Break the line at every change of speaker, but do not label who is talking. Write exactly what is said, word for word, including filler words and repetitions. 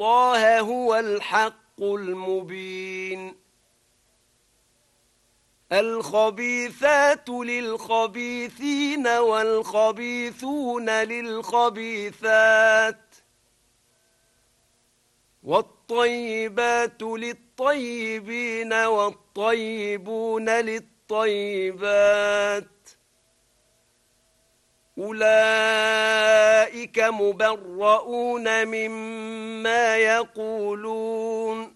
الله هو الحق المبين الخبيثات للخبيثين والخبيثون للخبيثات والطيبات للطيبين والطيبون للطيبات أولئك مبرؤون مما يقولون